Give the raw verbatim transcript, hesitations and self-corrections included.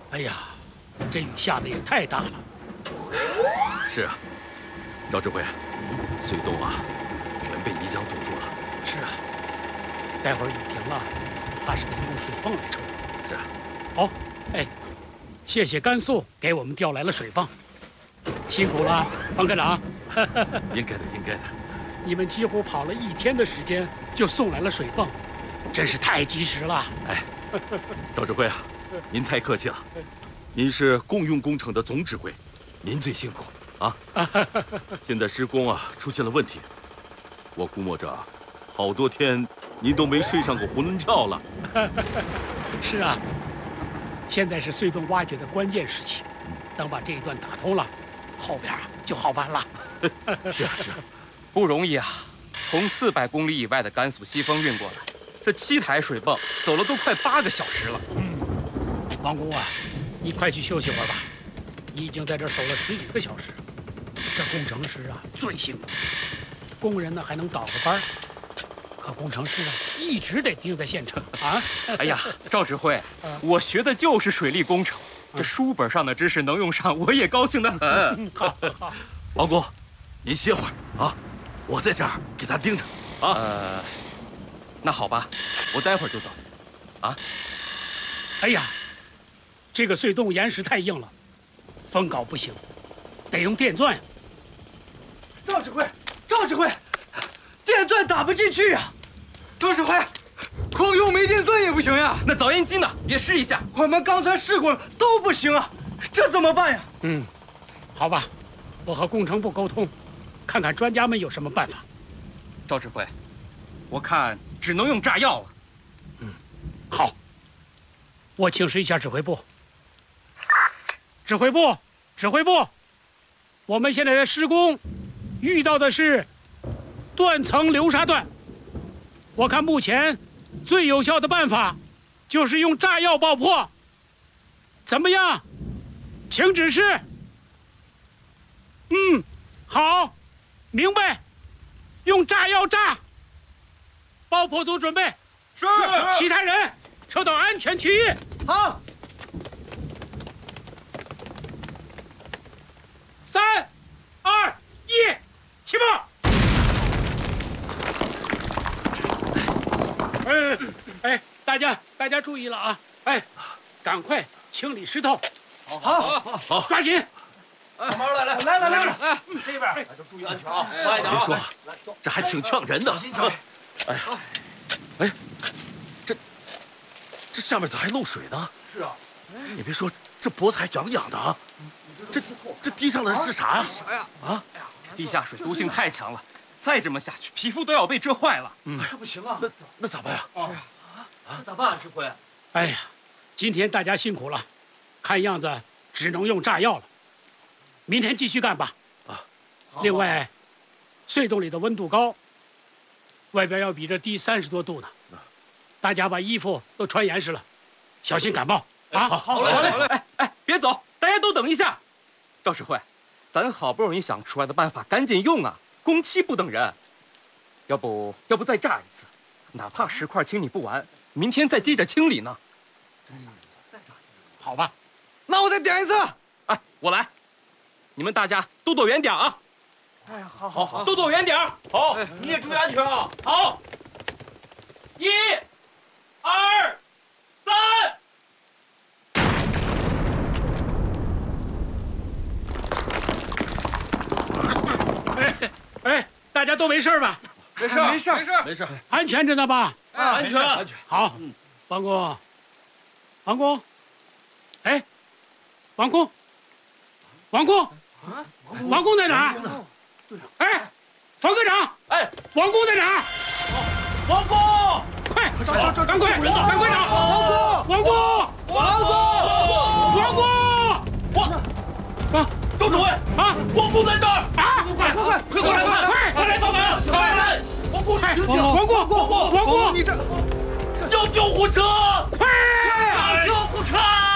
哎呀，这雨下的也太大了。 是啊，赵指挥，隧洞啊，全被泥浆堵住了。 是啊，待会儿雨停了，怕是得用水泵来抽。 是啊。 好，哎，谢谢甘肃给我们调来了水泵，辛苦了，方科长。 应该的，应该的。 你们几乎跑了一天的时间就送来了水泵，真是太及时了。 哎，赵指挥啊，您太客气了。您是共用工程的总指挥，您最辛苦啊。现在施工啊出现了问题，我估摸着好多天您都没睡上过囫囵觉了。 是啊，现在是隧洞挖掘的关键时期，等把这一段打通了，后边就好办了。 是啊，是啊。 不容易啊！从四百公里以外的甘肃西峰运过来，这七台水泵走了都快八个小时了。 嗯，王工啊，你快去休息会儿吧，你已经在这儿守了十几个小时。这工程师啊最辛苦，工人呢还能倒个班，可工程师啊一直得盯在现场啊。 哎呀，赵指挥，我学的就是水利工程，这书本上的知识能用上，我也高兴得很。 好，好， 王工，您歇会儿啊。我在这儿给咱盯着，啊， 呃，那好吧，我待会儿就走，啊。 哎呀，这个隧洞岩石太硬了，封镐不行，得用电钻呀。 赵指挥，赵指挥，电钻打不进去呀！赵指挥，光用煤电钻也不行呀。 那早烟机呢？也试一下。 我们刚才试过了，都不行啊，这怎么办呀？ 嗯，好吧，我和工程部沟通。看看专家们有什么办法。 赵指挥，我看只能用炸药了。 嗯，好，我请示一下指挥部。指挥部，指挥部，我们现在在施工，遇到的是断层流沙段。我看目前最有效的办法就是用炸药爆破。怎么样？请指示。嗯，好。明白，用炸药炸。爆破组准备。 是。 其他人撤到安全区域。 好。 三、二、一，起步。哎哎，大家大家注意了啊！哎，赶快清理石头。 好，好， 好， 抓紧。 慢慢来，来，来，来，来，来， 这边，大家注意安全啊！慢一点啊！ 别说，这还挺呛人的。 小心点。 哎呀，哎，这这下面咋还漏水呢？ 是啊， 你别说，这脖子还痒痒的啊！这这滴上的是啥呀？ 啥呀？ 啊！ 地下水毒性太强了，再这么下去，皮肤都要被蛰坏了。 嗯，这不行啊！ 那那咋办呀？ 是啊，啊，咋办啊，指挥？ 哎呀，今天大家辛苦了，看样子只能用炸药了。明天继续干吧。 啊， 另外，隧洞里的温度高，外边要比这低三十多度呢。大家把衣服都穿严实了，小心感冒啊！ 好，好嘞，好嘞。哎哎，别走，大家都等一下。赵指挥，咱好不容易想出来的办法，赶紧用啊！工期不等人。要不，要不再炸一次，哪怕石块清理不完，明天再接着清理呢。 再炸一次，好吧？ 那我再点一次。 哎，我来。你们大家都躲远点啊！ 哎呀，好好好， 都躲远点。 好，你也注意安全啊！ 好，一、二、三。 哎哎，大家都没事吧？ 没事，没事，没事， 没事， 安全着呢吧？ 安全，安全。 好，王工，王工，哎，王工，王工。啊，王工在哪儿？哎，冯科长， 哎， 王工在哪儿？ 王工， 快，赶快，赶快找！王工， 王工， 王工， 王， 啊， 周指挥啊， 王工在这儿啊！快快快快快快快来帮忙！快来！ 王工， 快， 醒醒！ 王工， 王工， 王工， 你这叫救护车！ 快！ 叫救护车！